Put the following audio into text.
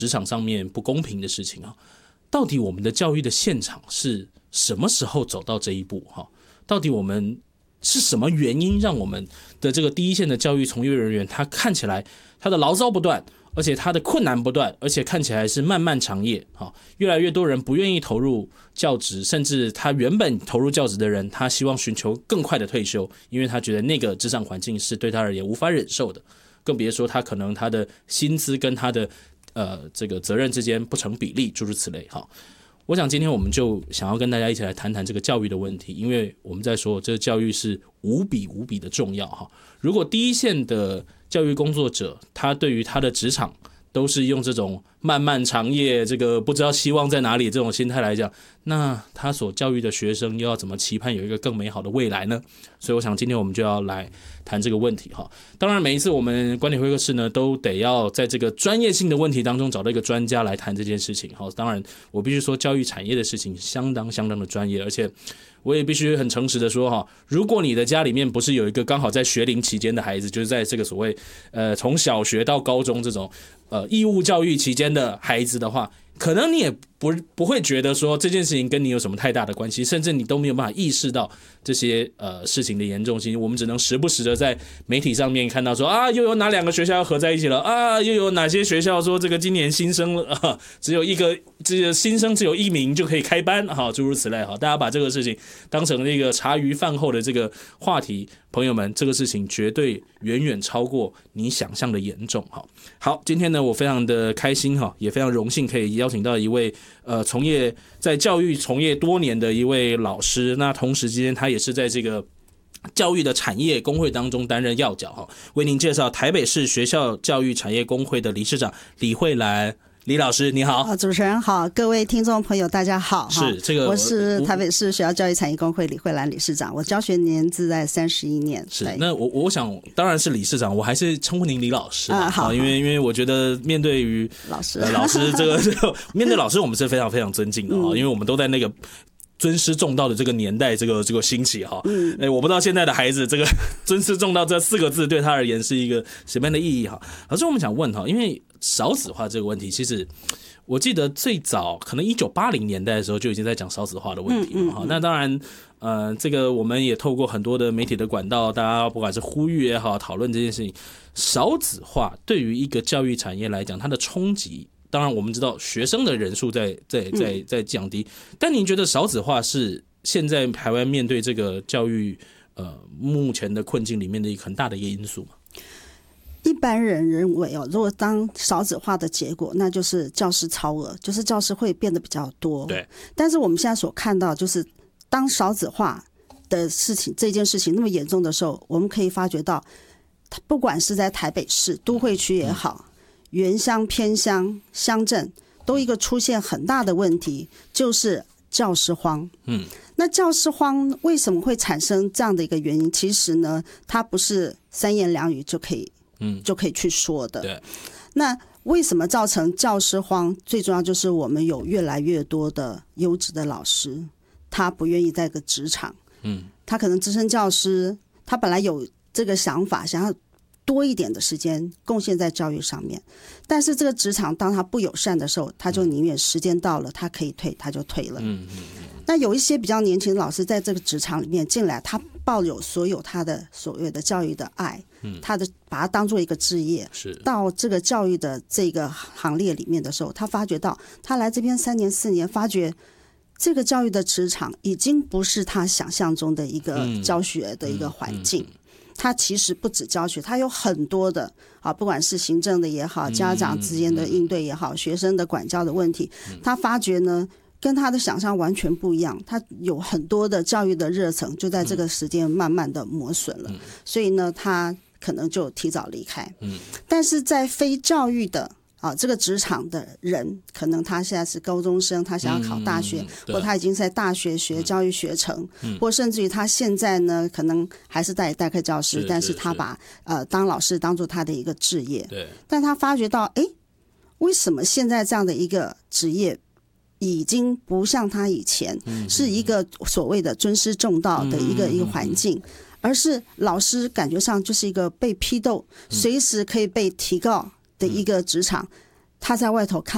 职场上面不公平的事情啊，到底我们的教育的现场是什么时候走到这一步哈？到底我们是什么原因让我们的这个第一线的教育从业人员，他看起来他的牢骚不断，而且他的困难不断，而且看起来是漫漫长夜哈？越来越多人不愿意投入教职，甚至他原本投入教职的人，他希望寻求更快的退休，因为他觉得那个职场环境是对他而言无法忍受的，更别说他可能他的薪资跟他的这个责任之间不成比例，诸如此类哈。我想今天我们就想要跟大家一起来谈谈这个教育的问题，因为我们在说这个教育是无比的重要哈。如果第一线的教育工作者他对于他的职场都是用这种漫漫长夜，这个不知道希望在哪里这种心态来讲，那他所教育的学生又要怎么期盼有一个更美好的未来呢？所以我想今天我们就要来谈这个问题哈。当然每一次我们观点会客室呢，都得要在这个专业性的问题当中找到一个专家来谈这件事情哈。当然我必须说教育产业的事情相当的专业，而且我也必须很诚实的说哈，如果你的家里面不是有一个刚好在学龄期间的孩子，就是在这个所谓从小学到高中这种义务教育期间的孩子的话，可能你也不会觉得说这件事情跟你有什么太大的关系，甚至你都没有办法意识到这些事情的严重性。我们只能时不时的在媒体上面看到说啊，又有哪2个学校要合在一起了啊，又有哪些学校说这个今年新生只有新生只有1名就可以开班哈，诸如此类哈。大家把这个事情当成那个茶余饭后的这个话题，朋友们，这个事情绝对远超过你想象的严重哈。好，今天呢我非常的开心哈，也非常荣幸可以邀请到一位从业在教育从业多年的一位老师，那同时之间他也是在这个教育的产业工会当中担任要角哈。为您介绍台北市学校教育产业工会的理事长李慧兰。李老师你好。 主持人好，各位听众朋友大家好。 是这个我是台北市学校教育产业工会李慧兰理事长，我教学年资在31年。 是，那我想当然是理事长，我还是称呼您李老师好， 因为我觉得面对于老师这个面对老师我们是非常尊敬的因为我们都在那个尊师重道的这个年代，这个兴起哈。我不知道现在的孩子这个尊师重道这4个字对他而言是一个什么样的意义哈。老师，我们想问哈，因为少子化这个问题，其实我记得最早可能1980年代的时候就已经在讲少子化的问题了哈。那当然这个我们也透过很多的媒体的管道，大家不管是呼吁也好，讨论这件事情，少子化对于一个教育产业来讲，它的冲击。当然我们知道学生的人数在降低，但您觉得少子化是现在台湾面对这个教育目前的困境里面的一个很大的一个因素吗？ 一般人认为如果当少子化的结果，那就是教师超额，就是教师会变得比较多。 对。 但是我们现在所看到，就是当少子化的事情这件事情那么严重的时候，我们可以发觉到，不管是在台北市都会区也好，原乡、偏乡、乡镇，都一个出现很大的问题，就是教师荒。那教师荒为什么会产生这样的一个原因？其实呢，它不是3言2语就可以去说的。 对。 那为什么造成教师荒？最重要就是我们有越来越多的优质的老师，他不愿意在这个职场。他可能资深教师，他本来有这个想法，想要多一点的时间贡献在教育上面，但是这个职场当他不友善的时候，他就宁愿时间到了他可以退他就退了。那有一些比较年轻的老师在这个职场里面进来，他抱有所有他的所谓的教育的爱，把它当做一个志业，到这个教育的这个行列里面的时候，他发觉到他来这边3年4年，发觉这个教育的职场已经不是他想象中的一个教学的一个环境。它其实不止教学，它有很多的不管是行政的也好，家长之间的应对也好，学生的管教的问题，他发觉呢跟他的想象完全不一样，他有很多的教育的热忱就在这个时间慢慢的磨损了，所以呢他可能就提早离开。但是在非教育的这个职场的人，可能他现在是高中生，他想要考大学，或他已经在大学学教育学程，或甚至于他现在呢可能还是代课教师，但是他把当老师当做他的一个志业。 对。 但他发觉到为什么现在这样的一个职业已经不像他以前是一个所谓的尊师重道的一个环境，而是老师感觉上就是一个被批斗，随时可以被提告的一个职场。他在外头看